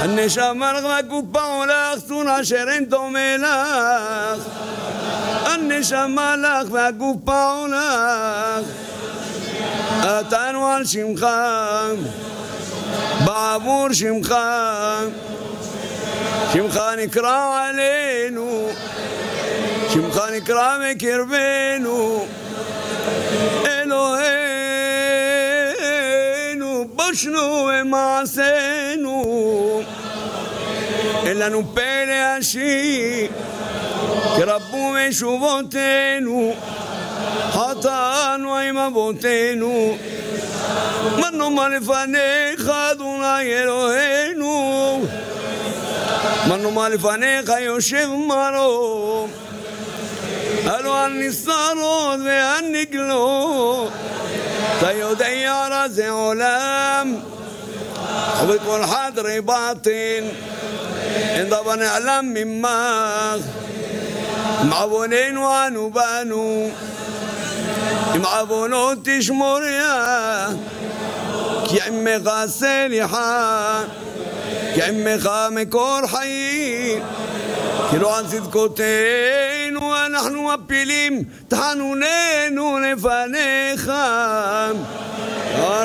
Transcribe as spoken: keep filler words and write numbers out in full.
הנשמה לך והקופה לך, צור אשר אין דומה לך. הנשמה לך והקופה לך, עטנו על שמך, בעבור שמך, שמך נקרא עלינו, שמך נקרא מקרבנו. אלוהינו בושנו ומעשינו, אין לנו פה להשיב, כי רבו משובותינו, חטאנו עם אבותינו. מה נאמר לפניך אדוני אלוהינו, מה נאמר לפניך יושב מרום. הלו הנסתרות והנגלות, אתה יודע רזי עולם ובכל חדרי בטן, אין דבר נעלם ממך. עם עווננו אנו באנו, עם עוונות תשמוריה, כי עמך סליחה, כי עמך מקור חיים. כי לא על צדקותינו אנחנו מפילים, תחנוננו לפניך.